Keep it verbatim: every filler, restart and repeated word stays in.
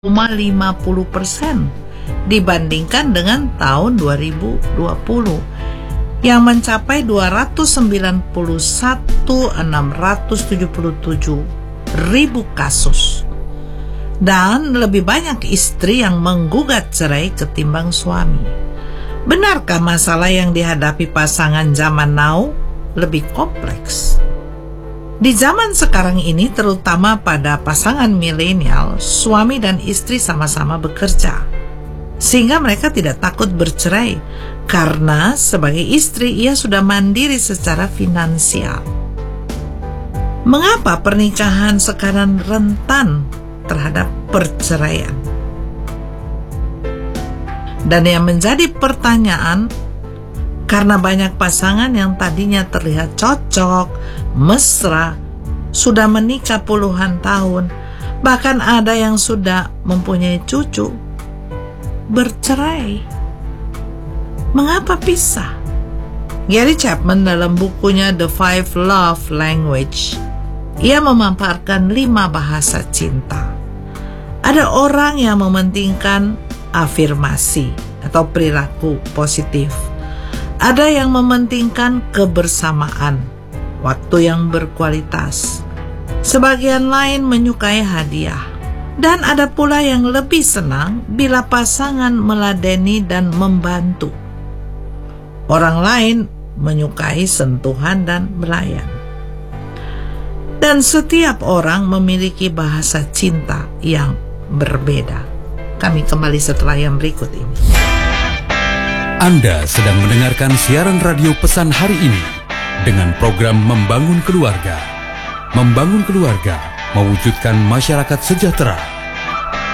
lima puluh persen dibandingkan dengan tahun dua ribu dua puluh yang mencapai dua ratus sembilan puluh satu ribu enam ratus tujuh puluh tujuh ribu kasus. Dan lebih banyak istri yang menggugat cerai ketimbang suami. Benarkah masalah yang dihadapi pasangan zaman now lebih kompleks? Di zaman sekarang ini, terutama pada pasangan milenial, suami dan istri sama-sama bekerja, sehingga mereka tidak takut bercerai karena sebagai istri ia sudah mandiri secara finansial. Mengapa pernikahan sekarang rentan terhadap perceraian? Dan yang menjadi pertanyaan, karena banyak pasangan yang tadinya terlihat cocok, mesra, sudah menikah puluhan tahun, bahkan ada yang sudah mempunyai cucu, bercerai. Mengapa pisah? Gary Chapman dalam bukunya The Five Love Language, ia memaparkan lima bahasa cinta. Ada orang yang mementingkan afirmasi atau perilaku positif. Ada yang mementingkan kebersamaan, waktu yang berkualitas. Sebagian lain menyukai hadiah. Dan ada pula yang lebih senang bila pasangan meladeni dan membantu. Orang lain menyukai sentuhan dan melayan. Dan setiap orang memiliki bahasa cinta yang berbeda. Kami kembali setelah yang berikut ini. Anda sedang mendengarkan siaran radio Pesan Hari Ini dengan program Membangun Keluarga. Membangun Keluarga, mewujudkan masyarakat sejahtera.